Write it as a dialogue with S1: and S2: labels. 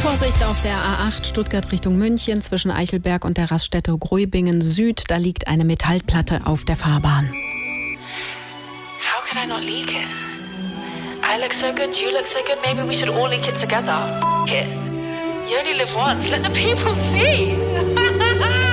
S1: Vorsicht auf der A8 Stuttgart Richtung München zwischen Eichelberg und der Raststätte Gruibingen Süd. Da liegt eine Metallplatte auf der Fahrbahn.
S2: How could I not leak it? I look so good, you look so good, maybe we should all leak it together. F*** it. You only live once, let the people see.